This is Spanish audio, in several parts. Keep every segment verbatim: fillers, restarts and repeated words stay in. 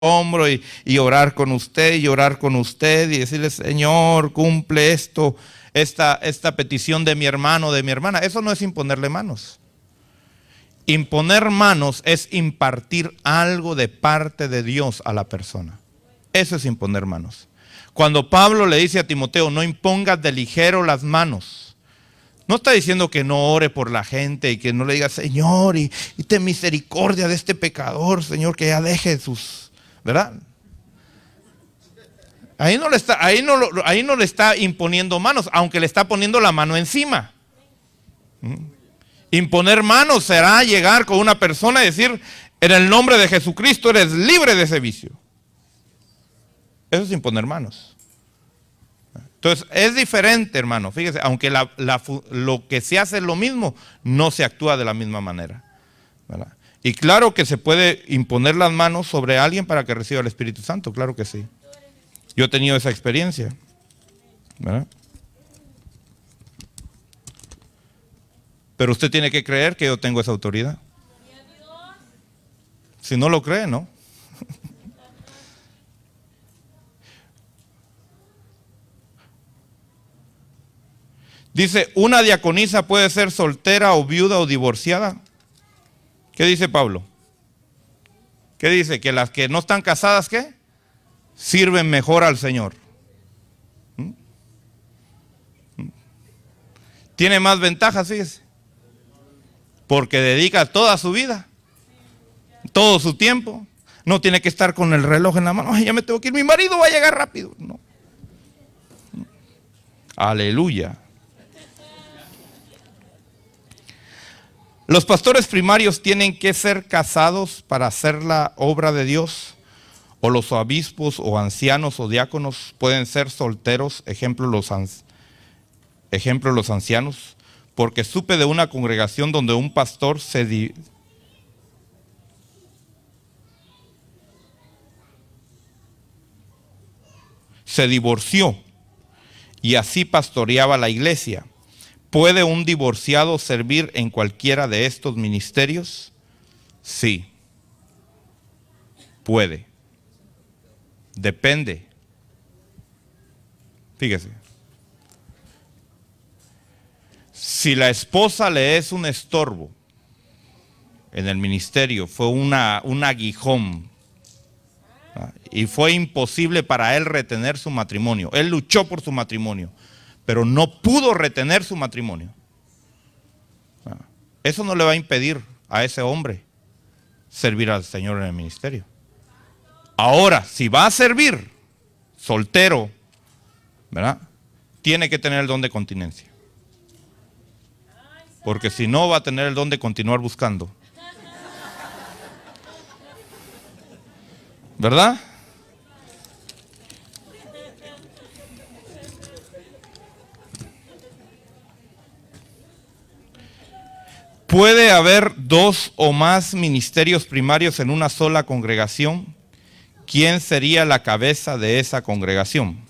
hombro y, y orar con usted y orar con usted y decirle, Señor, cumple esto, esta, esta petición de mi hermano, de mi hermana. Eso no es imponerle manos. Imponer manos es impartir algo de parte de Dios a la persona. Eso es imponer manos. Cuando Pablo le dice a Timoteo, no impongas de ligero las manos, no está diciendo que no ore por la gente y que no le diga, Señor, y, y ten misericordia de este pecador, Señor, que ya deje sus, ¿verdad? Ahí no le está, ahí no, ahí no le está imponiendo manos, aunque le está poniendo la mano encima. ¿Mm? Imponer manos será llegar con una persona y decir, en el nombre de Jesucristo eres libre de ese vicio. Eso es imponer manos. Entonces, es diferente, hermano. Fíjese, aunque la, la, lo que se hace es lo mismo, no se actúa de la misma manera, ¿verdad? Y claro que se puede imponer las manos sobre alguien para que reciba el Espíritu Santo, claro que sí. Yo he tenido esa experiencia, ¿verdad? Pero usted tiene que creer que yo tengo esa autoridad. Si no lo cree, no. Dice, una diaconisa puede ser soltera o viuda o divorciada. ¿Qué dice Pablo? ¿Qué dice? Que las que no están casadas, ¿qué? Sirven mejor al Señor. ¿Mm? ¿Mm? Tiene más ventajas, fíjese. Porque dedica toda su vida, todo su tiempo. No tiene que estar con el reloj en la mano. Ay, ya me tengo que ir, mi marido va a llegar rápido. No. Aleluya. Los pastores primarios tienen que ser casados para hacer la obra de Dios, o los obispos o ancianos o diáconos pueden ser solteros, ejemplo los, ejemplo los ancianos, porque supe de una congregación donde un pastor se, di, se divorció y así pastoreaba la iglesia. ¿Puede un divorciado servir en cualquiera de estos ministerios? Sí, puede. Depende. Fíjese. Si la esposa le es un estorbo en el ministerio, fue una, un aguijón, ¿ah? Y fue imposible para él retener su matrimonio. Él luchó por su matrimonio, pero no pudo retener su matrimonio. Eso no le va a impedir a ese hombre servir al Señor en el ministerio. Ahora, si va a servir soltero, ¿verdad? Tiene que tener el don de continencia. Porque si no, va a tener el don de continuar buscando. ¿Verdad? ¿Puede haber dos o más ministerios primarios en una sola congregación? ¿Quién sería la cabeza de esa congregación?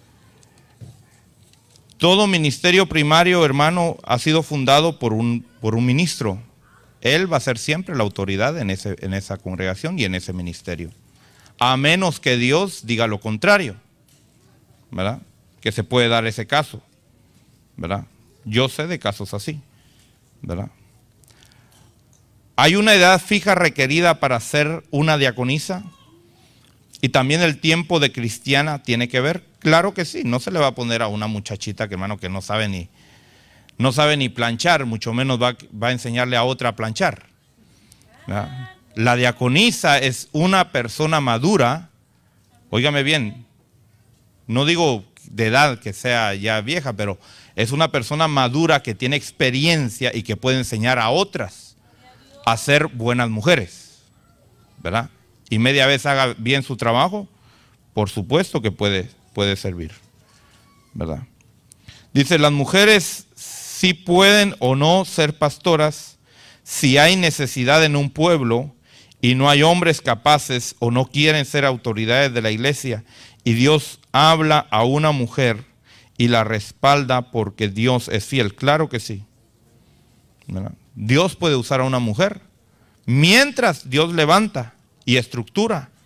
Todo ministerio primario, hermano, ha sido fundado por un, por un ministro. Él va a ser siempre la autoridad en, ese, en esa congregación y en ese ministerio. A menos que Dios diga lo contrario, ¿verdad? Que se puede dar ese caso, ¿verdad? Yo sé de casos así, ¿verdad? ¿Hay una edad fija requerida para ser una diaconisa? ¿Y también el tiempo de cristiana tiene que ver? Claro que sí, no se le va a poner a una muchachita que, hermano, que no sabe ni, no sabe ni planchar, mucho menos va, va a enseñarle a otra a planchar, ¿verdad? La diaconisa es una persona madura, óigame bien, no digo de edad que sea ya vieja, pero es una persona madura que tiene experiencia y que puede enseñar a otras a ser buenas mujeres, ¿verdad? Y media vez haga bien su trabajo, por supuesto que puede, puede servir, ¿verdad? Dice, las mujeres sí pueden o no ser pastoras si hay necesidad en un pueblo y no hay hombres capaces o no quieren ser autoridades de la iglesia y Dios habla a una mujer y la respalda porque Dios es fiel. Claro que sí, ¿verdad? Dios puede usar a una mujer mientras Dios levanta y estructura